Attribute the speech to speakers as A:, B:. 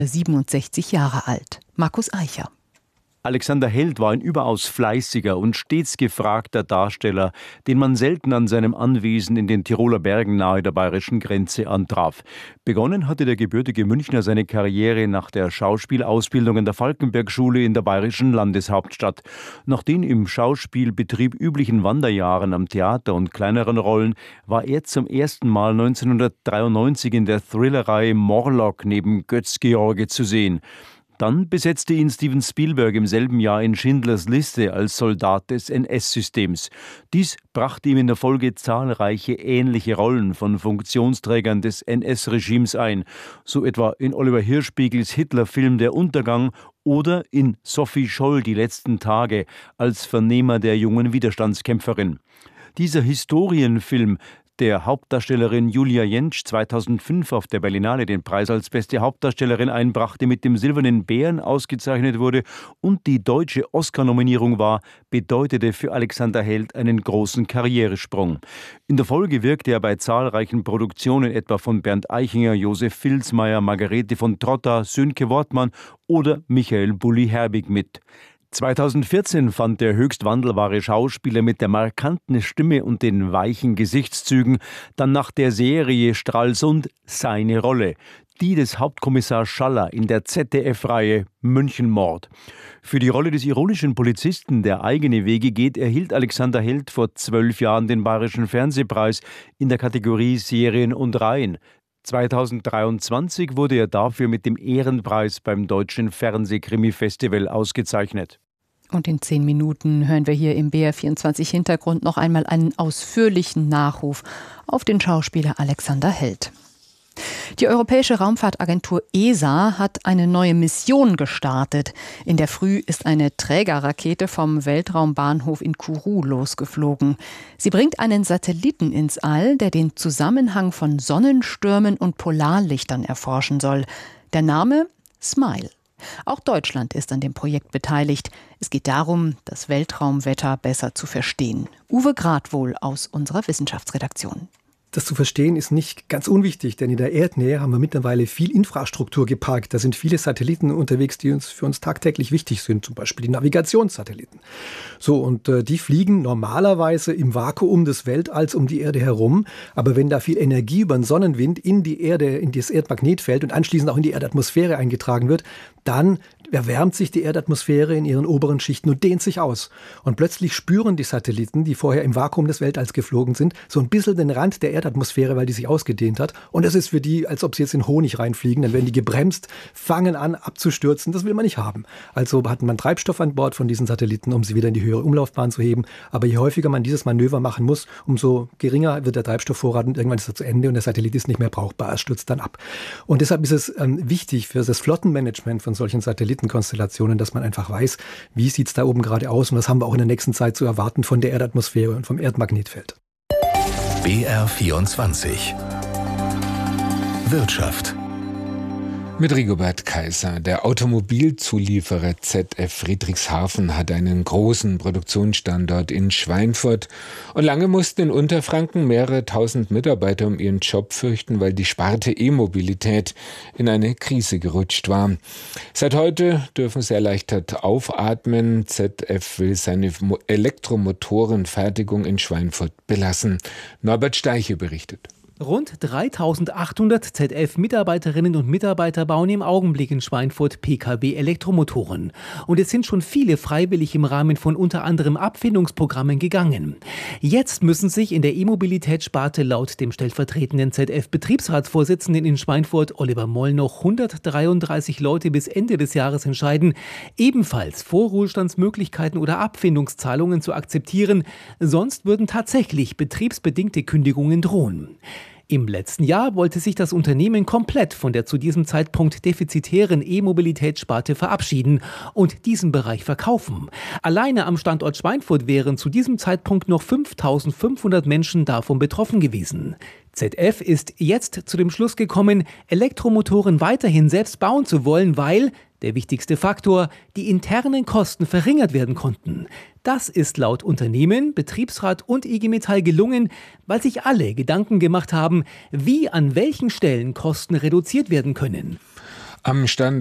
A: 67 Jahre alt. Markus Eicher.
B: Alexander Held war ein überaus fleißiger und stets gefragter Darsteller, den man selten an seinem Anwesen in den Tiroler Bergen nahe der bayerischen Grenze antraf. Begonnen hatte der gebürtige Münchner seine Karriere nach der Schauspielausbildung in der Falkenberg-Schule in der bayerischen Landeshauptstadt. Nach den im Schauspielbetrieb üblichen Wanderjahren am Theater und kleineren Rollen war er zum ersten Mal 1993 in der Thrillerreihe Morlock neben Götz George zu sehen. Dann besetzte ihn Steven Spielberg im selben Jahr in Schindlers Liste als Soldat des NS-Systems. Dies brachte ihm in der Folge zahlreiche ähnliche Rollen von Funktionsträgern des NS-Regimes ein, so etwa in Oliver Hirschbiegels Hitler-Film Der Untergang oder in Sophie Scholl Die letzten Tage als Vernehmer der jungen Widerstandskämpferin. Dieser Historienfilm, der Hauptdarstellerin Julia Jentsch 2005 auf der Berlinale den Preis als beste Hauptdarstellerin einbrachte, mit dem Silbernen Bären ausgezeichnet wurde und die deutsche Oscar-Nominierung war, bedeutete für Alexander Held einen großen Karrieresprung. In der Folge wirkte er bei zahlreichen Produktionen, etwa von Bernd Eichinger, Josef Vilsmeier, Margarete von Trotta, Sönke Wortmann oder Michael Bulli-Herbig mit. 2014 fand der höchst wandelbare Schauspieler mit der markanten Stimme und den weichen Gesichtszügen dann nach der Serie Stralsund seine Rolle, die des Hauptkommissars Schaller in der ZDF-Reihe Münchenmord. Für die Rolle des ironischen Polizisten, der eigene Wege geht, erhielt Alexander Held vor 12 Jahren den Bayerischen Fernsehpreis in der Kategorie Serien und Reihen. 2023 wurde er dafür mit dem Ehrenpreis beim Deutschen Fernsehkrimi-Festival ausgezeichnet.
A: Und in 10 Minuten hören wir hier im BR24 Hintergrund noch einmal einen ausführlichen Nachruf auf den Schauspieler Alexander Held. Die Europäische Raumfahrtagentur ESA hat eine neue Mission gestartet. In der Früh ist eine Trägerrakete vom Weltraumbahnhof in Kourou losgeflogen. Sie bringt einen Satelliten ins All, der den Zusammenhang von Sonnenstürmen und Polarlichtern erforschen soll. Der Name? SMILE. Auch Deutschland ist an dem Projekt beteiligt. Es geht darum, das Weltraumwetter besser zu verstehen. Uwe Gradwohl aus unserer Wissenschaftsredaktion.
C: Das zu verstehen ist nicht ganz unwichtig, denn in der Erdnähe haben wir mittlerweile viel Infrastruktur geparkt. Da sind viele Satelliten unterwegs, die für uns tagtäglich wichtig sind, zum Beispiel die Navigationssatelliten. So, und die fliegen normalerweise im Vakuum des Weltalls um die Erde herum. Aber wenn da viel Energie über den Sonnenwind in die Erde, in das Erdmagnetfeld und anschließend auch in die Erdatmosphäre eingetragen wird, dann erwärmt sich die Erdatmosphäre in ihren oberen Schichten und dehnt sich aus. Und plötzlich spüren die Satelliten, die vorher im Vakuum des Weltalls geflogen sind, so ein bisschen den Rand der Erdatmosphäre, weil die sich ausgedehnt hat. Und es ist für die, als ob sie jetzt in Honig reinfliegen. Dann werden die gebremst, fangen an abzustürzen. Das will man nicht haben. Also hat man Treibstoff an Bord von diesen Satelliten, um sie wieder in die höhere Umlaufbahn zu heben. Aber je häufiger man dieses Manöver machen muss, umso geringer wird der Treibstoffvorrat und irgendwann ist er zu Ende und der Satellit ist nicht mehr brauchbar. Er stürzt dann ab. Und deshalb ist es wichtig für das Flottenmanagement von solchen Satellitenkonstellationen, dass man einfach weiß, wie sieht es da oben gerade aus und was haben wir auch in der nächsten Zeit zu erwarten von der Erdatmosphäre und vom Erdmagnetfeld.
D: BR24 Wirtschaft.
E: Mit Rigobert Kaiser. Der Automobilzulieferer ZF Friedrichshafen hat einen großen Produktionsstandort in Schweinfurt. Und lange mussten in Unterfranken mehrere tausend Mitarbeiter um ihren Job fürchten, weil die Sparte E-Mobilität in eine Krise gerutscht war. Seit heute dürfen sie erleichtert aufatmen. ZF will seine Elektromotorenfertigung in Schweinfurt belassen. Norbert Steiche berichtet.
F: Rund 3.800 ZF-Mitarbeiterinnen und Mitarbeiter bauen im Augenblick in Schweinfurt Pkw-Elektromotoren. Und es sind schon viele freiwillig im Rahmen von unter anderem Abfindungsprogrammen gegangen. Jetzt müssen sich in der E-Mobilitätssparte laut dem stellvertretenden ZF-Betriebsratsvorsitzenden in Schweinfurt, Oliver Moll, noch 133 Leute bis Ende des Jahres entscheiden, ebenfalls Vorruhestandsmöglichkeiten oder Abfindungszahlungen zu akzeptieren. Sonst würden tatsächlich betriebsbedingte Kündigungen drohen. Im letzten Jahr wollte sich das Unternehmen komplett von der zu diesem Zeitpunkt defizitären E-Mobilitätssparte verabschieden und diesen Bereich verkaufen. Alleine am Standort Schweinfurt wären zu diesem Zeitpunkt noch 5.500 Menschen davon betroffen gewesen. ZF ist jetzt zu dem Schluss gekommen, Elektromotoren weiterhin selbst bauen zu wollen, weil der wichtigste Faktor, die internen Kosten verringert werden konnten. Das ist laut Unternehmen, Betriebsrat und IG Metall gelungen, weil sich alle Gedanken gemacht haben, wie an welchen Stellen Kosten reduziert werden können.
E: Am Stand